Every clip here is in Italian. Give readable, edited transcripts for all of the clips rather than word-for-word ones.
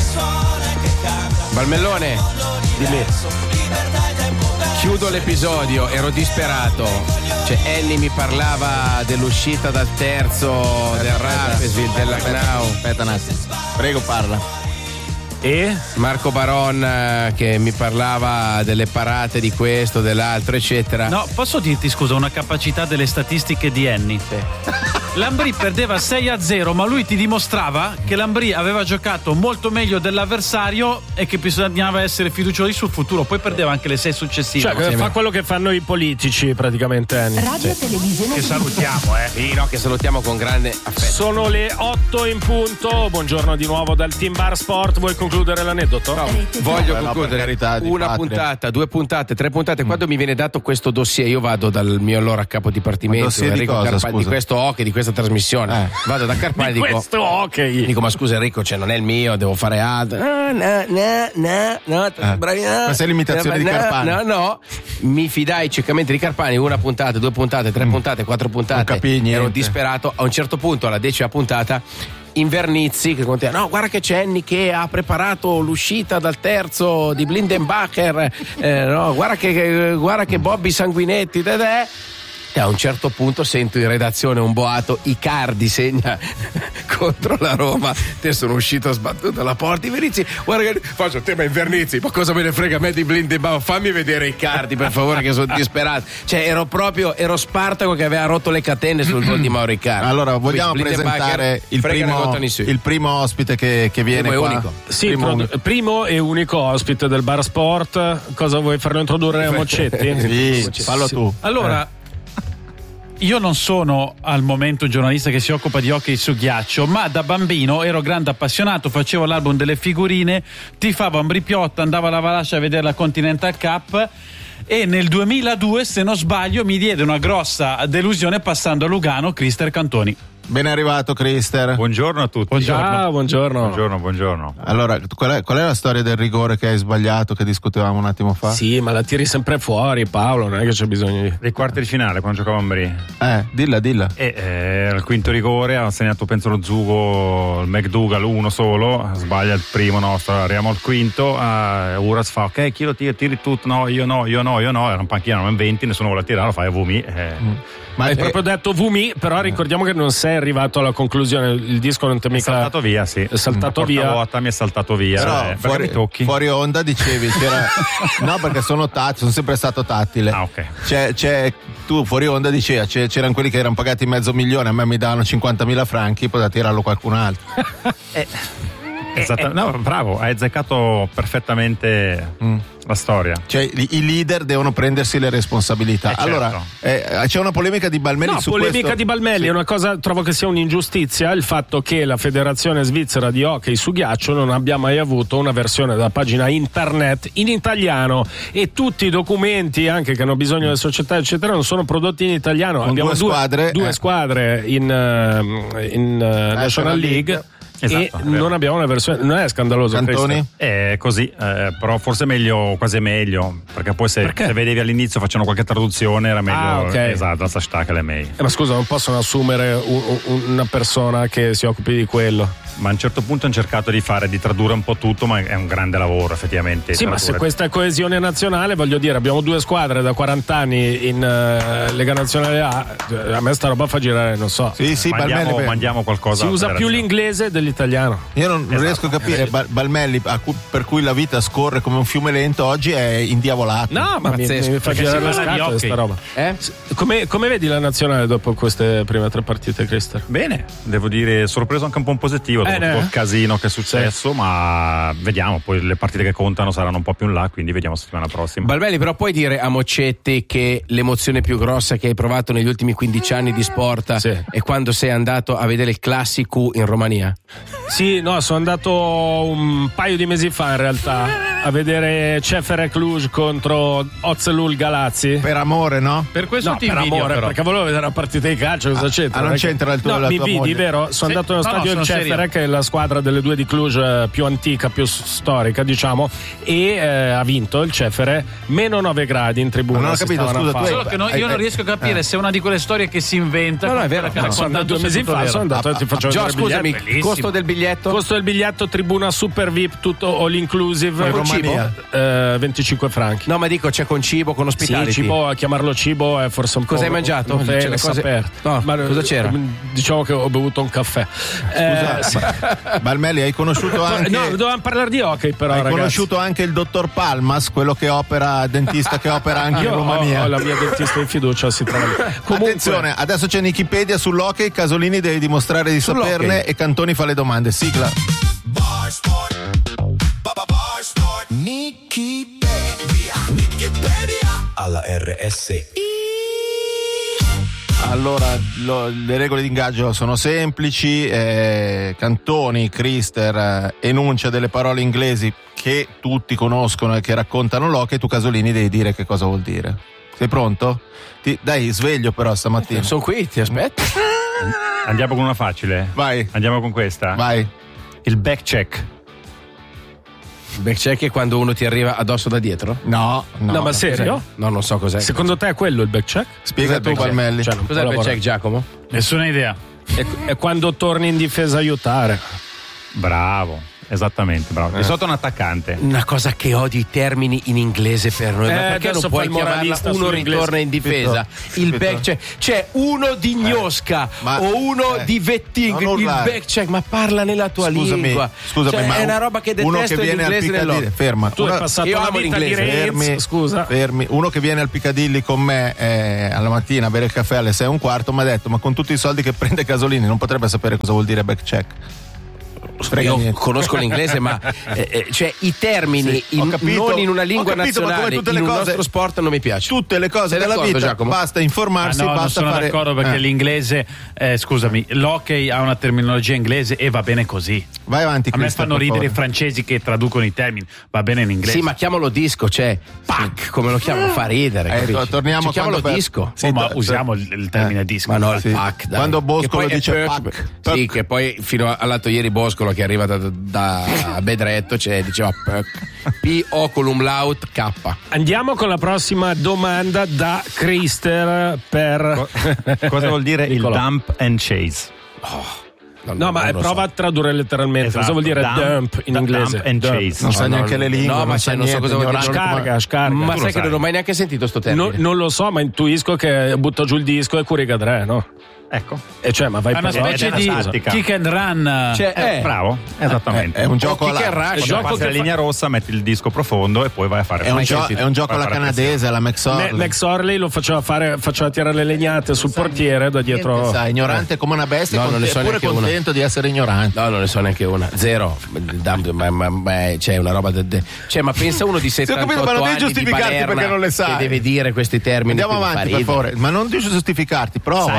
Balmellone, dimmi. Chiudo l'episodio, ero disperato. Cioè, Annie mi parlava dell'uscita dal terzo del Rapperswil, della Gnau. Aspetta un attimo. Prego, parla. E Marco Baron che mi parlava delle parate di questo, dell'altro, eccetera. no, posso dirti, scusa, una capacità delle statistiche di Annie. L'Ambrì perdeva 6-0, ma lui ti dimostrava che l'Ambrì aveva giocato molto meglio dell'avversario e che bisognava essere fiduciosi sul futuro. Poi perdeva anche le 6 successive. Cioè, fa quello che fanno i politici praticamente, Annie. Radio Televisione Che salutiamo, Sì, no, che salutiamo con grande affetto. Sono le 8 in punto. Buongiorno di nuovo dal Team Bar Sport. Vuoi concludere l'aneddoto? No, Rete voglio per concludere carità di una patria. puntata, 2 puntate, 3 puntate. Quando mi viene dato questo dossier, io vado dal mio allora capo dipartimento, dossier di Enrico cosa, Carpani, scusa? di questo hockey, di questa trasmissione. Vado da Carpani e dico: Questo ok. ma scusa Enrico, cioè non è il mio, devo fare altro. No, bravi, no. Ma sei l'imitazione di Carpani? No. Mi fidai ciecamente di Carpani, una puntata, 2 puntate, 3 puntate, 4 puntate. Non capii niente. Ero disperato. A un certo punto, alla 10ª puntata, Invernizzi che continua: no, guarda che c'è Annie che ha preparato l'uscita dal terzo di Blindenbacher, no, guarda che Bobby Sanguinetti, e a un certo punto sento in redazione un boato: Icardi segna contro la Roma. Te sono uscito sbattuto dalla porta. Invernizzi, guarda che faccio tema Invernizzi, ma cosa me ne frega a me di Blindenbacher? Fammi vedere Icardi per favore, che sono disperato. Cioè ero Spartaco che aveva rotto le catene sul gol di Mauro Icardi. Allora, vogliamo presentare il primo ospite che viene Primo e qua? unico. Sì, primo e unico ospite del Bar Sport. Cosa vuoi farlo introdurre a Moccetti? Sì, fallo tu. Allora, io non sono al momento un giornalista che si occupa di hockey su ghiaccio, ma da bambino ero grande appassionato, facevo l'album delle figurine, tifavo Ambrì Piotta, andavo alla Valascia a vedere la Continental Cup e nel 2002, se non sbaglio, mi diede una grossa delusione passando a Lugano Crister Cantoni. Ben arrivato, Crister. Buongiorno a tutti. Ah, buongiorno. Buongiorno. Allora, qual è la storia del rigore che hai sbagliato, che discutevamo un attimo fa? Sì, ma la tiri sempre fuori, Paolo, non è che c'è bisogno di... Dei quarti di finale, quando giocava Ambrì. Dilla. Al quinto rigore ha segnato, penso, lo Zugo, il McDougall, uno solo, sbaglia il primo nostro, arriviamo al quinto, Uras fa: ok, chi lo tiri tutto? No, io no, era un panchino, erano in 20, nessuno voleva tirare, lo fai a Vumi. Ma hai proprio detto Vumi, però ricordiamo che non sei arrivato alla conclusione, il disco non ti è mica... È saltato via, sì. È saltato via. Vuota mi è saltato via. Però fuori onda dicevi c'era... No, perché sono sempre stato tattile. Ah, ok. Tu fuori onda dicevi c'erano quelli che erano pagati $500,000, a me mi davano 50.000 franchi, poteva tirarlo qualcun altro. No, bravo, hai azzeccato perfettamente la storia. Cioè i leader devono prendersi le responsabilità. Certo. Allora, c'è una polemica di Balmelli No, su polemica questo. di Balmelli, Sì. è una cosa, trovo che sia un'ingiustizia il fatto che la Federazione Svizzera di Hockey su Ghiaccio non abbia mai avuto una versione della pagina internet in italiano, e tutti i documenti anche che hanno bisogno delle società eccetera non sono prodotti in italiano. Con abbiamo due squadre in National League. Esatto, e non abbiamo una versione. Non è scandaloso, Cantoni? È così, però forse è meglio, quasi meglio, perché poi se vedevi all'inizio facevano qualche traduzione era meglio. Ok. Esatto, la stacca le mail. Ma scusa, non possono assumere una persona che si occupi di quello? Ma a un certo punto hanno cercato di tradurre un po' tutto, ma è un grande lavoro effettivamente. Sì, ma se questa è coesione nazionale, voglio dire, abbiamo 2 squadre da 40 anni in Lega Nazionale A, a me sta roba fa girare, non so. Sì, mandiamo qualcosa. Si usa più l'inglese dell'italiano. Io non riesco a capire Balmelli, per cui la vita scorre come un fiume lento, oggi è indiavolato. No, ma mi fa girare la scatola questa roba. Come vedi la nazionale dopo queste prime 3 partite, Crister? Bene, devo dire, sorpreso anche un po' in positivo dopo tutto il casino che è successo, ma vediamo, poi le partite che contano saranno un po' più in là, quindi vediamo settimana prossima. Balmelli, però puoi dire a Moccetti che l'emozione più grossa che hai provato negli ultimi 15 anni di sport è quando sei andato a vedere il Classico in Romania? Sì, no, sono andato un paio di mesi fa in realtà a vedere Ceferec Cluj contro Oțelul Galați? Per amore, no? Per questo No, ti per invidio, amore, però. perché volevo vedere la partita di calcio, cosa c'entra? non Perché- c'entra il tuo- No, la mi tua vidi, moglie. vero? Sono andato nello stadio del sono Ceferec, serio. che è la squadra delle due di Cluj più antica, più storica, diciamo, e ha vinto il Ceferec, meno 9 gradi in tribuna. Ma non ho si capito, stavano scusa, a tu fare. Solo che io non riesco a capire se è una di quelle storie che si inventa. No, no, è quella vero. che No, racconta Sono 2 tutto, mesi tutto fa, vero. sono andato e ti faccio Gio, vedere il scusami, biglietto. bellissimo. costo del biglietto? Costo del biglietto tribuna super VIP, tutto all inclusive. In Con Romania. 25 franchi. No, ma dico, c'è con cibo, con ospitality. Sì, cibo, a chiamarlo cibo è forse un po'. Cosa hai mangiato? Non Cioè, le le cose- sapere. No, cosa c'era? Diciamo che ho bevuto un caffè. Balmelli, hai conosciuto anche No, dovevamo parlare di hockey, però. hai ragazzi. conosciuto anche il dottor Palmas, quello che opera, dentista che opera anche Io in Romania. ho la mia dentista in fiducia, si trova lì. Comunque, Attenzione, adesso c'è Wikipedia sull'hockey, Casolini deve dimostrare di saperne Sull'hockey. e Cantoni fa le domande. Sigla. Bar Sport. Bar Sport. Wikipedia. Alla RSI. Allora, le regole di ingaggio sono semplici. Cantoni, Crister enuncia delle parole inglesi che tutti conoscono e che raccontano l'hockey. Tu, Casolini, devi dire che cosa vuol dire. Sei pronto? Dai, sveglio però stamattina. Sono qui, ti aspetto. Andiamo con una facile. Vai. Andiamo con questa. Vai. Il back check. Backcheck è quando uno ti arriva addosso da dietro? No, No, ma serio? No, non so cos'è. Secondo te è quello il back check? Spiega tu, backcheck? Balmelli. Cioè, non Cos'è il può backcheck, lavorare. Giacomo? Nessuna idea. È quando torni in difesa a aiutare. Bravo. Esattamente, bravo. È sotto un attaccante. Una cosa che odio i termini in inglese per noi, ma perché adesso non puoi fa il chiamarla moralista uno sull'inglese. ritorna in difesa? Il backcheck, c'è uno di Gnosca ma- o uno di Vetting, non il urlare. backcheck, ma parla nella tua lingua. Scusami, Cioè, ma è una roba che uno detesto che viene al l'inglese Piccadilly, nell'hockey. ferma. Tu hai passato io la amo vita di l'inglese. Renz, scusa. Fermi. Uno che viene al Piccadilly con me alla mattina a bere il caffè alle 6:15 mi ha detto: ma con tutti i soldi che prende Casolini non potrebbe sapere cosa vuol dire back check. Frega Io niente. conosco l'inglese, ma cioè i termini Sì, ho capito. non in una lingua Ho capito, ma come nazionale, tutte in le un cose- nostro sport non mi piace. Tutte le cose Sei della d'accordo, vita Giacomo? basta informarsi, no, non basta sono fare. d'accordo perché l'inglese, scusami, l'hockey ha una terminologia inglese e va bene così. Vai avanti, A me Cristian, fanno per ridere i favore. francesi che traducono i termini, va bene in inglese. Sì, ma chiamalo disco, cioè pack, come lo chiamo, fa ridere. capisci? torniamo Cioè, chiamalo quando- disco. Sì, Oh, ma to- usiamo il termine disco. Ma no, il Sì. pack, dai. Quando Che Boscolo poi è dice perk. pack. Sì, che poi fino all'altro ieri Boscolo che arriva da Bedretto, cioè diceva perk. P-O colum laut K. Andiamo con la prossima domanda da Crister per. Cosa vuol dire il Nicolò. dump and chase? No, ma non lo prova so. a tradurre letteralmente. Esatto. Cosa vuol dire dump in inglese? Dump and chase. Non sa neanche le lingue. No, ma sa non so niente, cosa vuol dire. ignorante. Scarga, scarga. Ma Tu sai lo che non sai. ho mai neanche sentito sto termine. Non lo so, ma intuisco che butto giù il disco e Curiga 3, no? Ecco. E cioè, ma vai È una per specie una di tattica. kick and run. Cioè, Bravo, esattamente. È un gioco kick and alla rush. Quando passi la linea rossa, metti il disco profondo e poi vai a fare è un gioco alla canadese, alla McSorley. Max Orley lo faceva tirare le legnate sul portiere da dietro. Sai, ignorante come una bestia, No, non ne so eppure neanche una. contento di essere ignorante. No, non ne so neanche una. Zero. Ma c'è una roba. Cioè, ma pensa uno di 78 capito, ma non devi anni di giustificarti Palerna perché non le sai. che deve dire questi termini. Andiamo che mi fa avanti, per ridere. favore. Ma non devi giustificarti, prova.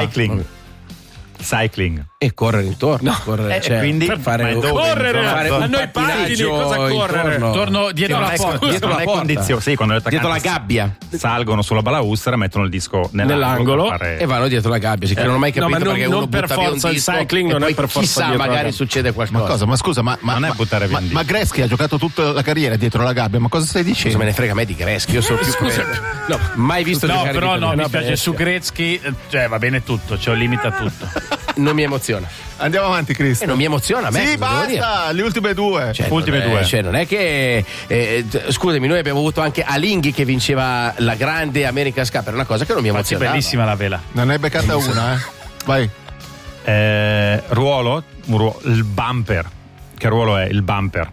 Cycling. E correre intorno. Correre, cioè, quindi fare ma dove? Correre, fare a un noi pattini, cosa correre? intorno. Torno dietro la porta. Dietro la porta. Sì, quando le Dietro la attaccanti gabbia. salgono sulla balaustra, mettono il disco Nell'angolo. per fare- E vanno dietro la gabbia. Non ho mai No, capito ma perché non uno per butta via un forza il disco cycling e non è poi per forza chissà, dietro la magari gabbia. succede qualcosa. Ma cosa? Ma scusa, ma Non è buttare via il disco. Greschi ha giocato tutta la carriera dietro la gabbia, ma cosa stai Cosa dicendo? me ne frega a me di Greschi? Io sono più no, mai visto No, giocare però dietro no, la mi gabbia. piace su Gretzky, cioè va bene tutto, c'è un limite a tutto. Non mi emoziona. Andiamo avanti, Cristian. Non mi emoziona a me. Sì, cosa devo dire? basta, le ultime due. Cioè, Ultime non è- due. Cioè, non è che. Scusami, noi abbiamo avuto anche Alinghi che vinceva la grande America's Cup. Era una cosa che non mi Infatti emozionava. bellissima la vela. Non ne hai beccata una, eh? Vai. Ruolo, il bumper. Che ruolo è il bumper?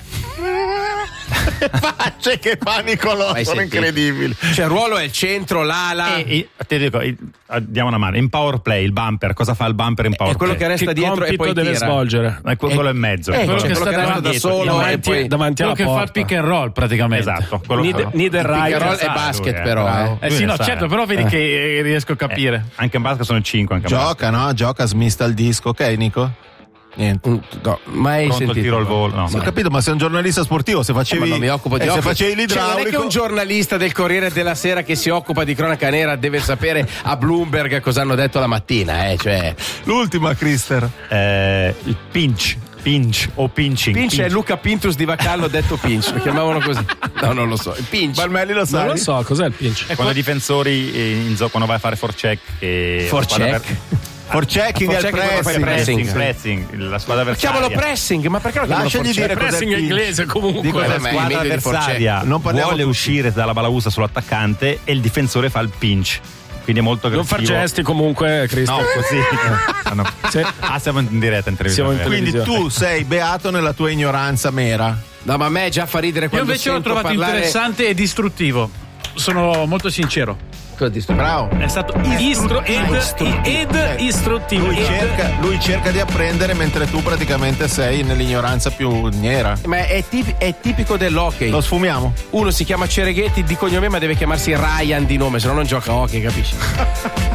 Facce che panico loro, Hai sono sentito? incredibili. Cioè, il ruolo è il centro, l'ala. Ti dico, diamo una mano. In power play, il bumper, cosa fa il bumper in power È quello play? che resta Che dietro e compito poi deve tira. svolgere? Quello è in mezzo. Quello che che sta resta da davanti, solo e poi. davanti alla Quello che fa porta. il pick and roll praticamente. Esatto. Quello pick and roll Niederreiter. è basket, lui, però. bravo. Eh sì, Lui no, ne sa. certo, però vedi che riesco a capire. Anche in basket sono 5. Gioca, no? Gioca, smista il disco. Ok, Nico? Niente. No, mai Pronto il sentito. tiro al volo. No, Ho capito, ma sei un giornalista sportivo, se facevi, Ma non mi occupo di se hockey. facevi Cioè, non è che l'idraulico. un giornalista del Corriere della Sera che si occupa di cronaca nera deve sapere a Bloomberg cosa hanno detto la mattina, cioè. L'ultima, Crister. il pinch o pinching. Pinch è Luca Pintus di Vacallo, detto Pinch, lo chiamavano così. No, non lo so. Il Pinch. Balmelli lo sai? Non lo so, cos'è il pinch? Quando i difensori quando vai a fare forecheck Forchecking è il Forchecking è quando fai pressing. pressing, la squadra avversaria. Chiamalo pressing, ma perché lo chiamano Lasciagli forchecking? dire cos'è il Pressing è pinch. inglese comunque. Dico, la ma è squadra meglio di avversaria Non parliamo vuole tutti. uscire dalla balaustra sull'attaccante e il difensore fa il pinch. Quindi è molto Non aggressivo. far gesti comunque, Cristian. No, così. Sì. Siamo in diretta in televisione. Siamo in Quindi televisione. tu sei beato nella tua ignoranza mera. No, ma a me già fa ridere Io quando invece l'ho sento trovato parlare... interessante e distruttivo. Sono molto sincero. Bravo. È stato istruttivo. Lui cerca di apprendere mentre tu praticamente sei nell'ignoranza più nera. Ma è tipico dell'hockey. Lo sfumiamo? Uno si chiama Cereghetti di cognome, ma deve chiamarsi Ryan di nome, se no non gioca a hockey, capisci?